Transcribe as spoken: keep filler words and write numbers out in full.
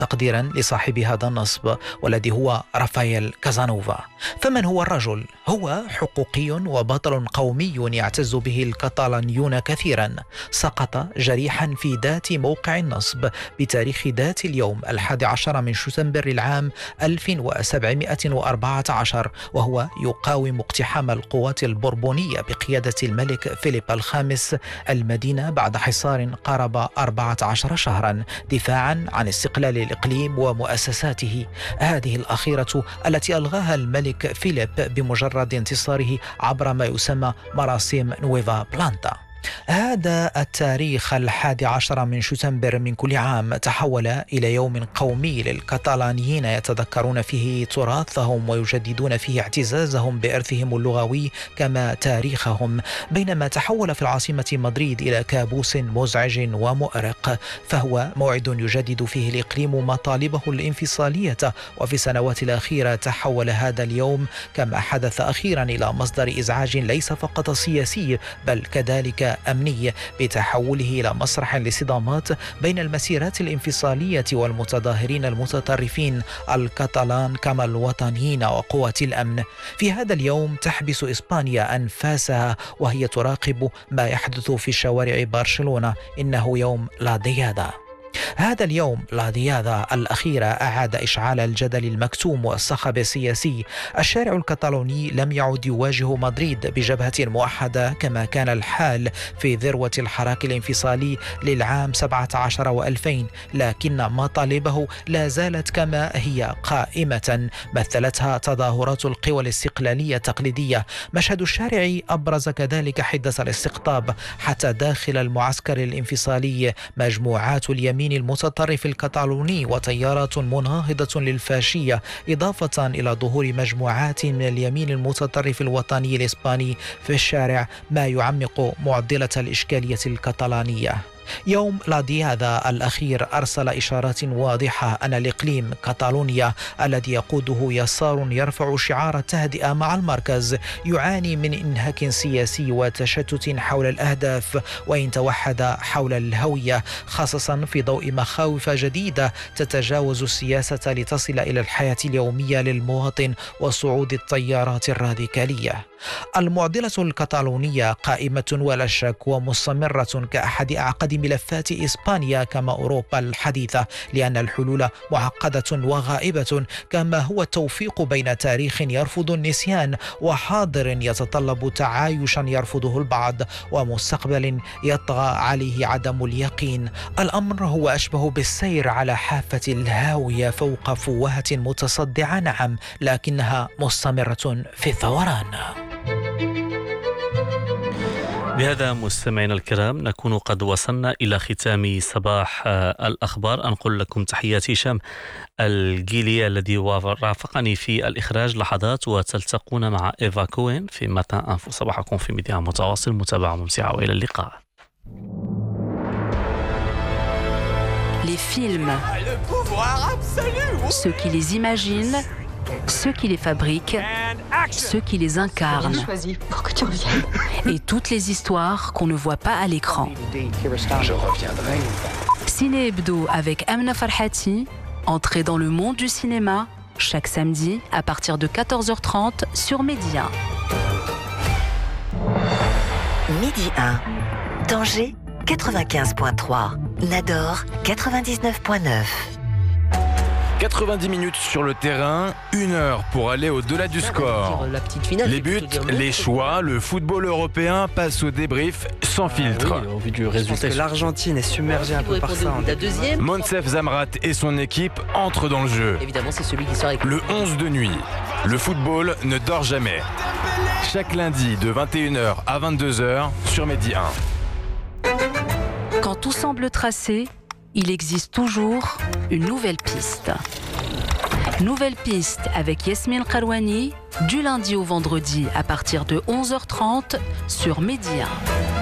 تقديرا لصاحب هذا النصب والذي هو رافائيل كازانوفا. فمن هو الرجل؟ هو حقوقي وبطل قومي يعتز به الكتالونيون كثيرا. سقط جريحا في ذات موقع النصب بتاريخ ذات اليوم الحادي عشر من شتنبر العام ألف وسبعمائة وأربعة عشر، وهو يقاوم اقتحام القوات البوربونية بقيادة الملك فيليب الخامس المدينة بعد حصار قارب أربعة عشر شهرا دفاعا عن استقلال الإقليم ومؤسساته، هذه الأخيرة التي ألغاها الملك فيليب بمجرد انتصاره عبر ما يسمى مراسيم نويفا بلانتا. هذا التاريخ الحادي عشر من شتنبر من كل عام تحول إلى يوم قومي للكتالانيين يتذكرون فيه تراثهم ويجددون فيه اعتزازهم بإرثهم اللغوي كما تاريخهم، بينما تحول في العاصمة مدريد إلى كابوس مزعج ومؤرق، فهو موعد يجدد فيه الإقليم مطالبه الانفصالية. وفي السنوات الأخيرة تحول هذا اليوم كما حدث أخيرا إلى مصدر إزعاج ليس فقط سياسي بل كذلك أمني، بتحوله إلى مسرح لصدامات بين المسيرات الانفصالية والمتظاهرين المتطرفين الكتالان كما الوطنيين وقوات الأمن. في هذا اليوم تحبس إسبانيا أنفاسها وهي تراقب ما يحدث في شوارع برشلونة. إنه يوم لا ديادا. هذا اليوم لا ديادا الأخيرة أعاد إشعال الجدل المكتوم والصخب السياسي. الشارع الكتالوني لم يعد يواجه مدريد بجبهة موحدة كما كان الحال في ذروة الحراك الانفصالي للعام سبعة عشر وألفين، لكن مطالبه لا زالت كما هي قائمة، مثلتها تظاهرات القوى الاستقلالية التقليدية. مشهد الشارع أبرز كذلك حدة الاستقطاب حتى داخل المعسكر الانفصالي مجموعات اليمين المتطرف الكتالوني وتيارات مناهضة للفاشية، إضافة إلى ظهور مجموعات من اليمين المتطرف الوطني الإسباني في الشارع، ما يعمق معضلة الإشكالية الكتالانية. يوم لا ديادا الأخير أرسل إشارات واضحة أن الإقليم كتالونيا الذي يقوده يسار يرفع شعار التهدئة مع المركز يعاني من انهاك سياسي وتشتت حول الأهداف، وإن توحد حول الهوية خاصة في ضوء مخاوف جديدة تتجاوز السياسة لتصل إلى الحياة اليومية للمواطن وصعود التيارات الراديكالية. المعضلة الكتالونية قائمة ولا شك ومستمرة كأحد أعقد ملفات إسبانيا كما أوروبا الحديثة، لأن الحلول معقدة وغائبة، كما هو التوفيق بين تاريخ يرفض النسيان وحاضر يتطلب تعايشا يرفضه البعض ومستقبل يطغى عليه عدم اليقين. الأمر هو أشبه بالسير على حافة الهاوية فوق فوهة متصدعة، نعم، لكنها مستمرة في الثوران. بهذا مستمعينا الكرام نكون قد وصلنا إلى ختام صباح الأخبار. أنقل لكم تحيات هشام الجيلي الذي رافقني في الإخراج لحظات، وتلتقون مع إيفا كوين في متى أنفو. صباحكم في ميديا متواصل، متابعة ممتعة وإلى اللقاء. Les films, ceux qui les imaginent, ceux qui les fabriquent, ceux qui les incarnent, et toutes les histoires qu'on ne voit pas à l'écran. Je reviendrai. Ciné Hebdo avec Amna Farhati, entrée dans le monde du cinéma, chaque samedi à partir de quatorze heures trente sur Média. Midi un, Tanger quatre-vingt-quinze virgule trois, Nador quatre-vingt-dix-neuf virgule neuf. quatre-vingt-dix minutes sur le terrain, une heure pour aller au-delà du score. Les buts, les choix, le football européen passe au débrief sans filtre. Ah oui, au vu du résultat, que l'Argentine est submergée un peu par ça. La deuxième. Monsef Zamrat et son équipe entrent dans le jeu. Évidemment, c'est celui qui sort avec le onze de nuit. Le football ne dort jamais. Chaque lundi de vingt et une heures à vingt-deux heures sur Medi un. Quand tout semble tracé, il existe toujours une nouvelle piste. Nouvelle piste avec Yasmine Karouani, du lundi au vendredi à partir de onze heures trente sur Média.